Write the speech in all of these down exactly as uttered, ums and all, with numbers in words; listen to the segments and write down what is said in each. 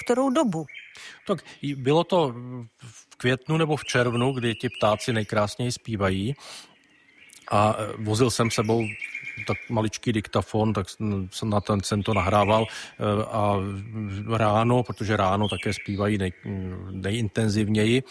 kterou dobu? Tak bylo to v květnu nebo v červnu, kdy ti ptáci nejkrásněji zpívají a vozil jsem sebou tak maličký diktafon, tak na ten jsem to nahrával a ráno, protože ráno také zpívají nej, nejintenzivněji.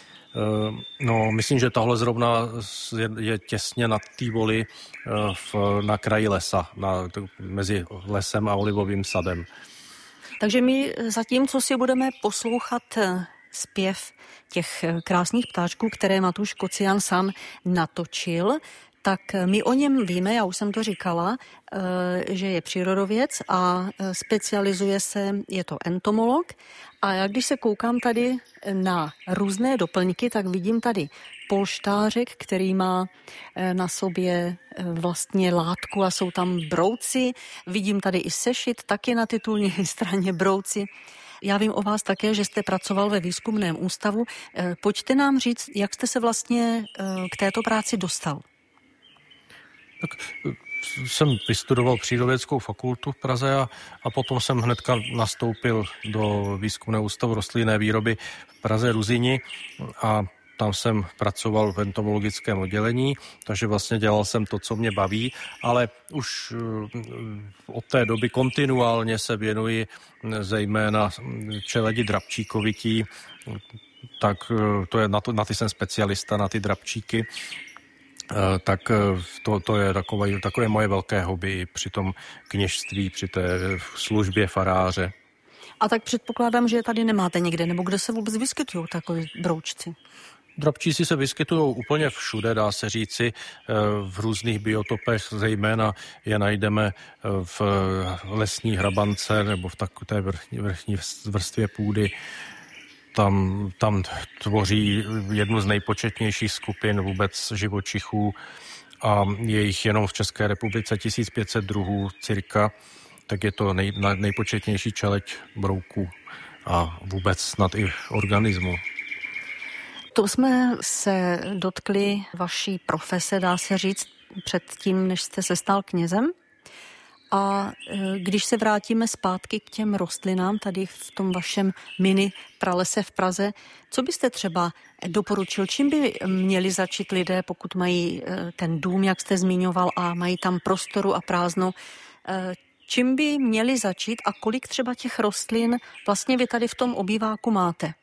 No, myslím, že tahle zrovna je, je těsně nad Tývoli v, na kraji lesa, na, mezi lesem a olivovým sadem. Takže my zatímco si budeme poslouchat zpěv těch krásných ptáčků, které Matúš Kocian sám natočil, tak my o něm víme, já už jsem to říkala, že je přírodovědec a specializuje se, je to entomolog. A já když se koukám tady na různé doplňky, tak vidím tady polštářek, který má na sobě vlastně látku a jsou tam brouci. Vidím tady i sešit, taky na titulní straně brouci. Já vím o vás také, že jste pracoval ve výzkumném ústavu. Pojďte nám říct, jak jste se vlastně k této práci dostal. Tak jsem vystudoval přírodovědeckou fakultu v Praze a, a potom jsem hnedka nastoupil do výzkumného ústavu rostlinné výroby v Praze Ruzyni a tam jsem pracoval v entomologickém oddělení, takže vlastně dělal jsem to, co mě baví, ale už od té doby kontinuálně se věnuji zejména čeledi drabčíkovití, tak to je, na, to, na ty jsem specialista, na ty drabčíky. Tak to, to je takové, takové moje velké hobby při tom kněžství, při té službě faráře. A tak předpokládám, že je tady nemáte někde, nebo kde se vůbec vyskytují takový broučci? Drabčíci se vyskytují úplně všude, dá se říci, v různých biotopech, zejména je najdeme v lesní hrabance nebo v takové vrchní, vrchní vrstvě půdy. Tam, tam tvoří jednu z nejpočetnějších skupin vůbec živočichů a je jich jenom v České republice tisíc pět set druhů cirka, tak je to nej, nejpočetnější čeleď brouků a vůbec snad i organismu. To jsme se dotkli vaší profese, dá se říct, před tím, než jste se stal knězem. A když se vrátíme zpátky k těm rostlinám tady v tom vašem mini pralese v Praze, co byste třeba doporučil, čím by měli začít lidé, pokud mají ten dům, jak jste zmiňoval, a mají tam prostoru a prázdno, čím by měli začít a kolik třeba těch rostlin vlastně vy tady v tom obýváku máte?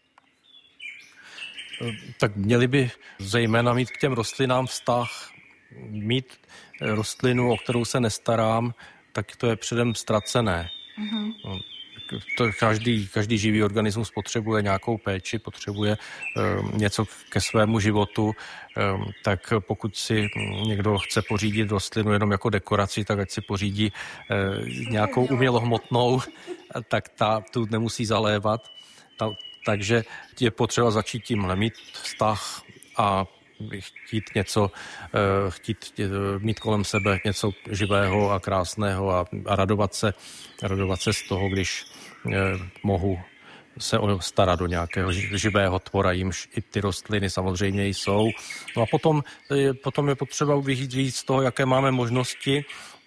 Tak měli by zejména mít k těm rostlinám vztah, mít rostlinu, o kterou se nestarám, tak to je předem ztracené. Mm-hmm. To každý, každý živý organismus potřebuje nějakou péči, potřebuje um, něco ke svému životu, um, tak pokud si někdo chce pořídit rostlinu jenom jako dekoraci, tak ať si pořídí uh, nějakou umělohmotnou, tak ta tu nemusí zalévat. Ta, takže je potřeba začít tímhle, mít vztah a chtít něco, chtít mít kolem sebe něco živého a krásného a, a radovat se, radovat se z toho, když mohu se starat do nějakého živého tvora, jimž i ty rostliny samozřejmě jsou. No a potom, potom je potřeba vyjít víc z toho, jaké máme možnosti,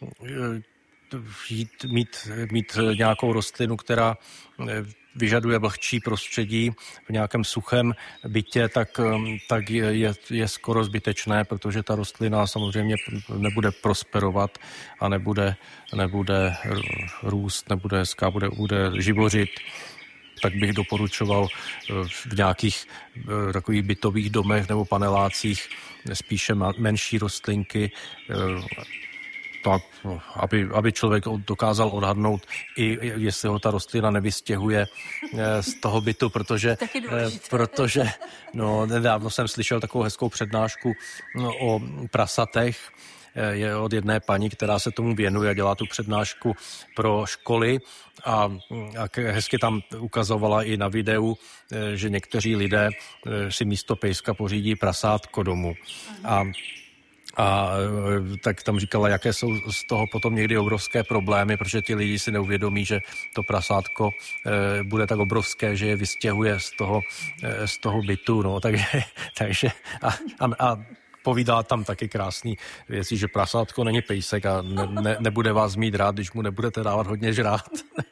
jít, mít, mít nějakou rostlinu, která vyžaduje vlhčí prostředí v nějakém suchém bytě, tak, tak je, je, je skoro zbytečné, protože ta rostlina samozřejmě nebude prosperovat a nebude, nebude růst, nebude hezká, bude, bude živořit. Tak bych doporučoval v nějakých takových bytových domech nebo panelácích spíše menší rostlinky, tak, aby, aby člověk dokázal odhadnout, i jestli ho ta rostlina nevystěhuje z toho bytu, protože, protože no, nedávno jsem slyšel takovou hezkou přednášku o prasatech, je od jedné paní, která se tomu věnuje a dělá tu přednášku pro školy a, a hezky tam ukazovala i na videu, že někteří lidé si místo pejska pořídí prasátko domů. A A tak tam říkala, jaké jsou z toho potom někdy obrovské problémy, protože ti lidi si neuvědomí, že to prasátko e, bude tak obrovské, že je vystěhuje z toho, e, z toho bytu. No, tak, takže a, a, a povídala tam taky krásný věci, že prasátko není pejsek a ne, ne, nebude vás mít rád, když mu nebudete dávat hodně žrát.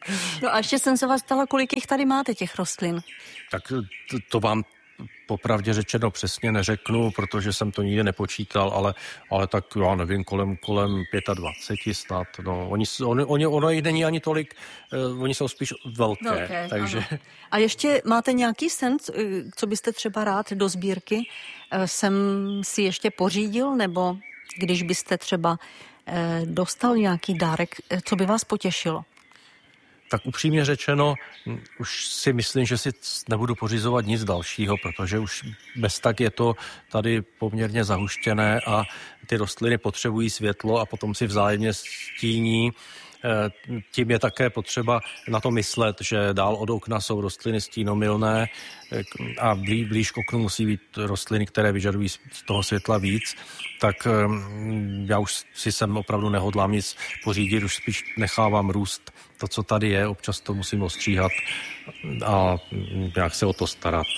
No a ještě jsem se vás ptala, kolik jich tady máte, těch rostlin? Tak to, to vám popravdě řečeno přesně neřeknu, protože jsem to nikdy nepočítal, ale, ale tak já nevím, kolem, kolem dvacet pět snad. No, oni, oni, oni, ono jich není ani tolik, uh, oni jsou spíš velké. velké takže... A ještě máte nějaký sen, co byste třeba rád do sbírky jsem si ještě pořídil, nebo když byste třeba dostal nějaký dárek, co by vás potěšilo? Tak upřímně řečeno, už si myslím, že si nebudu pořizovat nic dalšího, protože už bez tak je to tady poměrně zahuštěné a ty rostliny potřebují světlo a potom si vzájemně stíní. Tím je také potřeba na to myslet, že dál od okna jsou rostliny stínomilné a blíž k oknu musí být rostliny, které vyžadují z toho světla víc. Tak já už si sem opravdu nehodlám nic pořídit, už spíš nechávám růst to, co tady je, občas to musím ostříhat a nějak se o to starat.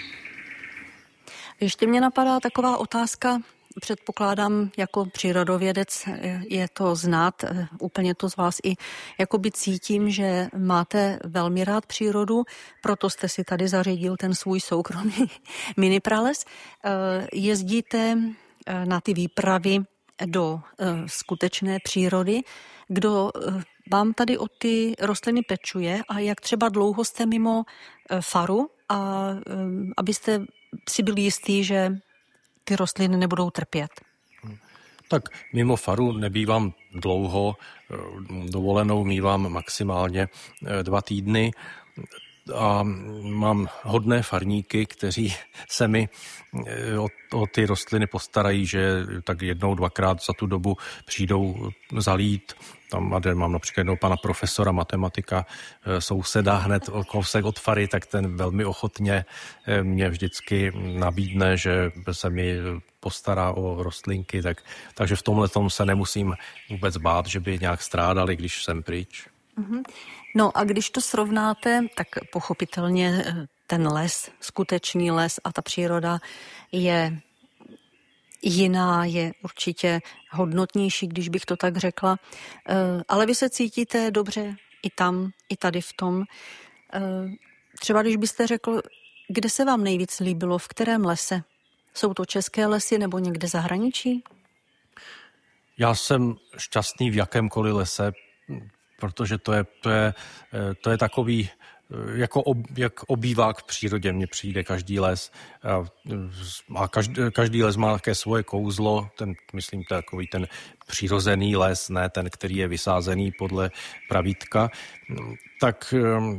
Ještě mě napadá taková otázka, předpokládám jako přírodovědec, je to znát, úplně to z vás i jakoby cítím, že máte velmi rád přírodu, proto jste si tady zařídil ten svůj soukromý mini prales. Jezdíte na ty výpravy do skutečné přírody. Kdo vám tady o ty rostliny pečuje a jak třeba dlouho jste mimo faru, a abyste si byli jistí, že ty rostliny nebudou trpět? Tak mimo faru nebývám dlouho, dovolenou mívám maximálně dva týdny a mám hodné farníky, kteří se mi o, o ty rostliny postarají, že tak jednou, dvakrát za tu dobu přijdou zalít. Tam mám například jednou pana profesora matematika, souseda hned o kousek od fary, tak ten velmi ochotně mě vždycky nabídne, že se mi postará o rostlinky, tak, takže v tomhle tom se nemusím vůbec bát, že by nějak strádali, když jsem pryč. Mm-hmm. No a když to srovnáte, tak pochopitelně ten les, skutečný les a ta příroda je jiná, je určitě hodnotnější, když bych to tak řekla. Ale vy se cítíte dobře i tam, i tady v tom. Třeba když byste řekl, kde se vám nejvíc líbilo, v kterém lese? Jsou to české lesy nebo někde zahraničí? Já jsem šťastný v jakémkoliv lese, protože to je, to je, to je takový, jako ob, jak obývák v přírodě mně přijde každý les. A každý, každý les má také svoje kouzlo, ten, myslím, to je takový ten přirozený les, ne ten, který je vysázený podle pravítka. Tak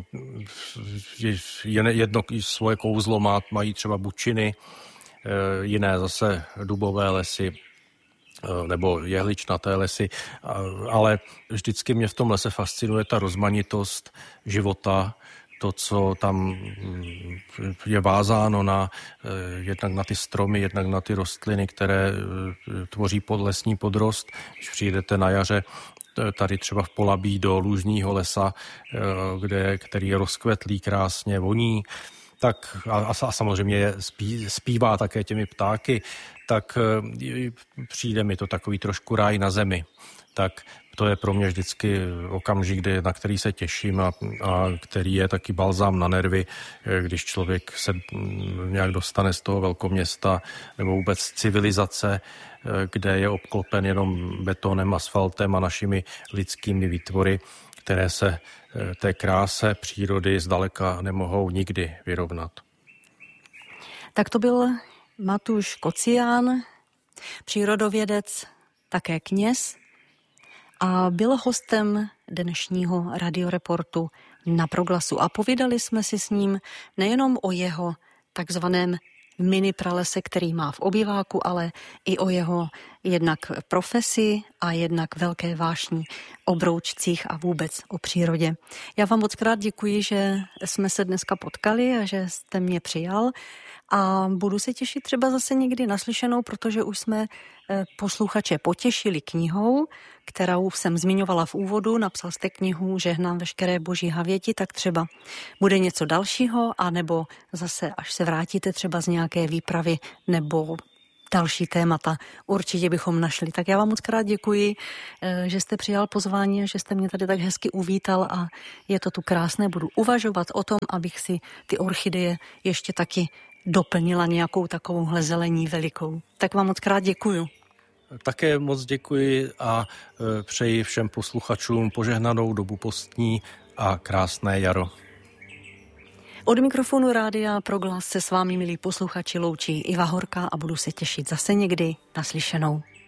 jedno svoje kouzlo má, mají třeba bučiny, jiné zase dubové lesy, nebo jehličnaté lesy, ale vždycky mě v tom lese fascinuje ta rozmanitost života, to, co tam je vázáno na, jednak na ty stromy, jednak na ty rostliny, které tvoří lesní podrost. Když přijdete na jaře tady třeba v Polabí do Lužního lesa, kde, který je rozkvetlý, krásně voní, tak a, a samozřejmě je, spí, zpívá také těmi ptáky, tak přijde mi to takový trošku ráj na zemi. Tak to je pro mě vždycky okamžik, na který se těším a, a který je taky balzám na nervy, když člověk se nějak dostane z toho velkoměsta nebo vůbec civilizace, kde je obklopen jenom betonem, asfaltem a našimi lidskými výtvory, které se té kráse přírody zdaleka nemohou nikdy vyrovnat. Tak to byl Matúš Kocián, přírodovědec, také kněz a byl hostem dnešního radioreportu Na proglasu. A povídali jsme si s ním nejenom o jeho takzvaném mini pralese, který má v obýváku, ale i o jeho jednak profesi a jednak velké vášní o broučcích a vůbec o přírodě. Já vám moc krát děkuji, že jsme se dneska potkali a že jste mě přijal a budu se těšit třeba zase někdy naslyšenou, protože už jsme posluchače potěšili knihou, kterou jsem zmiňovala v úvodu. Napsal jste knihu Žehnám veškeré boží havěti, tak třeba bude něco dalšího, anebo zase až se vrátíte třeba z nějaké výpravy nebo další témata určitě bychom našli. Tak já vám moc krát děkuji, že jste přijal pozvání, že jste mě tady tak hezky uvítal a je to tu krásné. Budu uvažovat o tom, abych si ty orchideje ještě taky doplnila nějakou takovouhle zelení velikou. Tak vám moc krát děkuju. Také moc děkuji a přeji všem posluchačům požehnanou dobu postní a krásné jaro. Od mikrofonu Rádia Proglas se s vámi, milí posluchači, loučí Iva Horká a budu se těšit zase někdy naslyšenou.